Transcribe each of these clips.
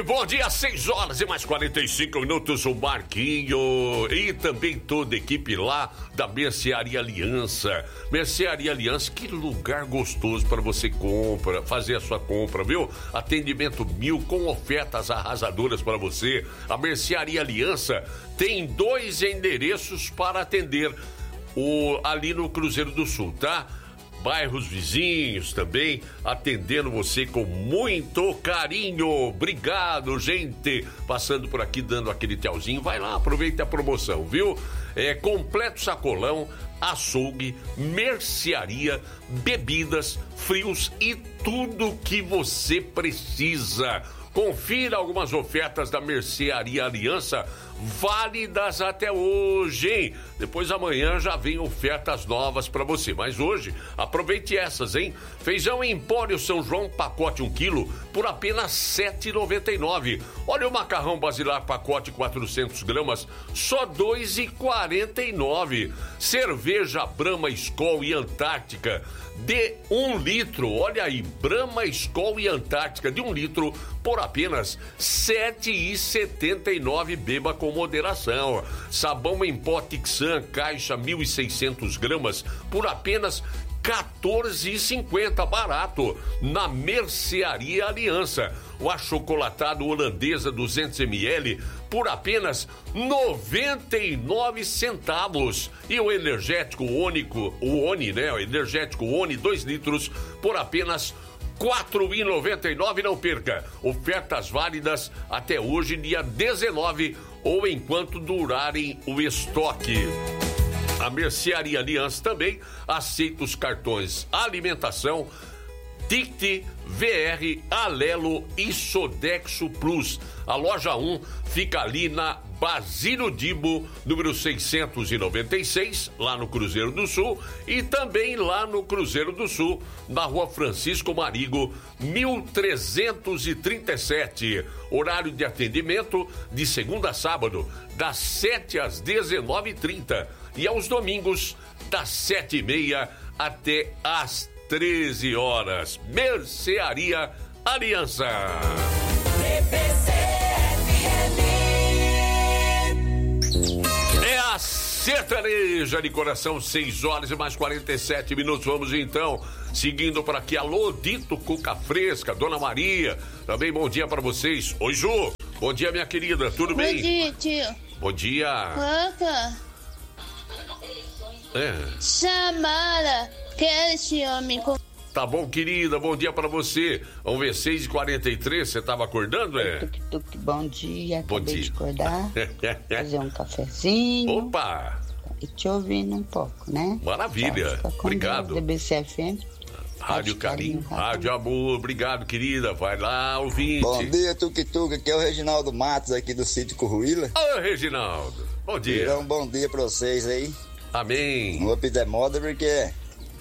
bom dia, 6 horas e mais 45 minutos, o Marquinho e também toda a equipe lá da Mercearia Aliança. Mercearia Aliança, que lugar gostoso para você fazer a sua compra, viu? Atendimento 1000 com ofertas arrasadoras para você. A Mercearia Aliança tem 2 endereços para atender ali no Cruzeiro do Sul, tá? Bairros vizinhos também, atendendo você com muito carinho. Obrigado, gente. Passando por aqui, dando aquele tchauzinho. Vai lá, aproveita a promoção, viu? Completo sacolão, açougue, mercearia, bebidas, frios e tudo que você precisa. Confira algumas ofertas da Mercearia Aliança, válidas até hoje, hein? Depois amanhã já vem ofertas novas para você, mas hoje aproveite essas, hein? Feijão Empório São João, pacote 1 quilo, por apenas R$ 7,99. Olha o macarrão basilar, pacote 400 gramas, só R$ 2,49. Cerveja Brahma, Skol e Antártica de 1 litro, olha aí, Brahma, Skol e Antártica de 1 litro por apenas R$ 7,79. Beba com moderação. Sabão em pó Tixan, caixa 1.600 gramas por apenas R$ 14,50, barato, na Mercearia Aliança. O achocolatado holandesa 200 ml por apenas 99 centavos. E o energético Oni, né? O energético Oni 2 litros por apenas R$ 4,99. Não perca. Ofertas válidas até hoje, dia 19, ou enquanto durarem o estoque. A Mercearia Aliança também aceita os cartões Alimentação, Ticket, VR, Alelo e Sodexo Plus. A loja 1 fica ali na Basílio Dibo, número 696, lá no Cruzeiro do Sul, e também lá no Cruzeiro do Sul, na Rua Francisco Marigo, 1337. Horário de atendimento de segunda a sábado, das 7 às 19h30, e aos domingos, das 7h30 até às 13 horas. Mercearia Aliança. É a sertaneja de coração, 6 horas e mais 47 minutos. Vamos então, seguindo por aqui. Alô, Dito Cuca Fresca, Dona Maria. Também bom dia para vocês. Oi, Ju. Bom dia, minha querida. Tudo bem? Bom dia, tio. Bom dia. Cuca. Samara, quero esse homem com... Tá bom, querida, bom dia pra você. Vamos ver, 6h43, você tava acordando, Bom dia, bom acabei dia. de acordar, fazer um cafezinho. Opa! E te ouvindo um pouco, né? Maravilha, obrigado. DBCFM. Rádio Carinho, Rádio Amor, obrigado, querida. Vai lá, ouvinte. Bom dia, Tuque-Tuque, aqui é o Reginaldo Matos, aqui do sítio Curruíla. Ô, Reginaldo, bom dia. Então, bom dia pra vocês aí. Amém. Não vou pedir moda porque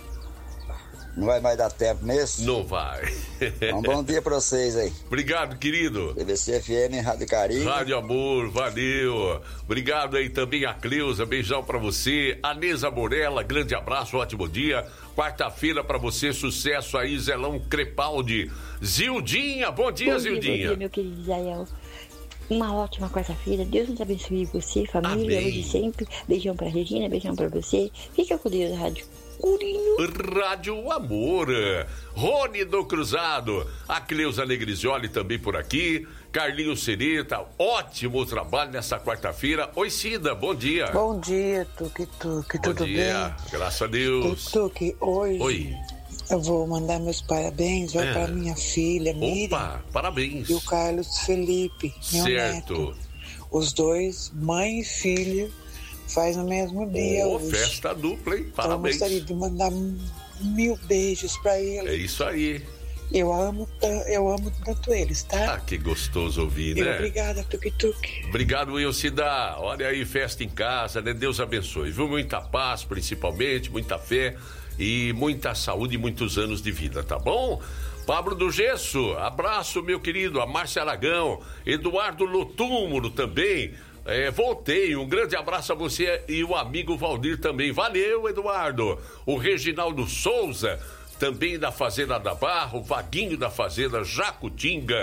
não vai mais dar tempo mesmo. Não vai. Um bom dia pra vocês aí. Obrigado, querido. DBCFM, Rádio Carinho. Rádio Amor, valeu. Obrigado aí também a Cleusa, beijão pra você. A Neza Morella, grande abraço, ótimo dia. Quarta-feira pra você, sucesso aí, Zelão Crepaldi. Zildinha, bom dia, Zildinha. Bom dia, meu querido Israel. Uma ótima quarta-feira, Deus nos abençoe você, família, hoje sempre. Beijão pra Regina, beijão pra você. Fica com Deus, Rádio Curinho. Rádio Amor. Rony do Cruzado, a Cleusa Negrisioli também por aqui. Carlinhos Sereta, ótimo trabalho nessa quarta-feira. Oi, Cida, bom dia. Bom dia, Tuque-Tuque, tudo bem? Bom dia, graças a Deus. Tuque, hoje... Oi. Eu vou mandar meus parabéns, vai para minha filha, Miriam. Opa, parabéns. E o Carlos Felipe, meu certo. neto. Os dois, mãe e filha, faz no mesmo dia hoje. Festa dupla, hein? Parabéns. Eu gostaria de mandar 1000 beijos para eles. É isso aí. Eu amo tanto eles, tá? Ah, que gostoso ouvir, né? Obrigada, Tuque-Tuque. Obrigado, Wilcida. Olha aí, festa em casa, né? Deus abençoe. Viu? Muita paz, principalmente, muita fé e muita saúde e muitos anos de vida, tá bom? Pablo do Gesso, abraço, meu querido. A Márcia Aragão, Eduardo Lotúmulo também. Voltei, um grande abraço a você e o amigo Valdir também. Valeu, Eduardo. O Reginaldo Souza, também da Fazenda da Barra, o Vaguinho da Fazenda Jacutinga,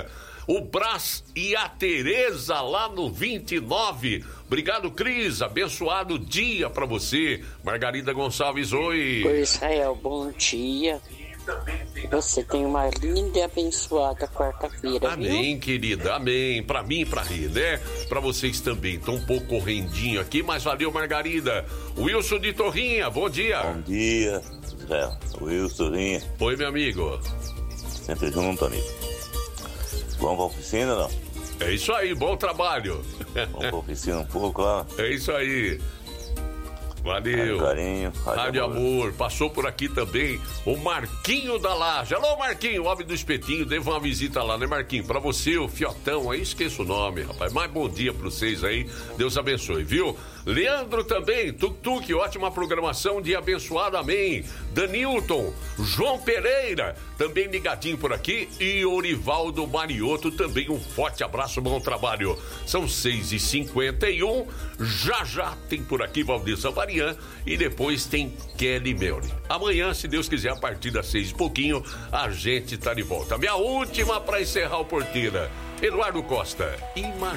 o Brás e a Tereza lá no 29. Obrigado, Cris. Abençoado dia pra você. Margarida Gonçalves, oi. Oi, Israel, bom dia. Você tem uma linda e abençoada quarta-feira, amém, viu? querida, amém. Pra mim e pra Rê, né? Pra vocês também. Tô um pouco correndinho aqui, mas valeu, Margarida. Wilson de Torrinha, bom dia. Bom dia, Israel. Wilson Torrinha. Oi, meu amigo. Sempre junto, amigo. Vamos pra oficina, não? É isso aí, bom trabalho. Vamos pra oficina um pouco lá. É isso aí. Valeu. Carinho, Rádio Amor. Passou por aqui também o Marquinho da Laje. Alô, Marquinho, homem do espetinho. Devo uma visita lá, né, Marquinho? Pra você, o Fiotão aí, esqueço o nome, rapaz. Mas bom dia pra vocês aí. Deus abençoe, viu? Leandro também, Tuk-Tuk, ótima programação, dia abençoado, amém. Danilton, João Pereira, também ligadinho por aqui. E Orivaldo Mariotto, também um forte abraço, bom trabalho. São 6h51, já tem por aqui Valdir Savarian e depois tem Kelly Melry. Amanhã, se Deus quiser, a partir das 6 e pouquinho, a gente tá de volta. Minha última para encerrar o Porteira, Eduardo Costa, imagina.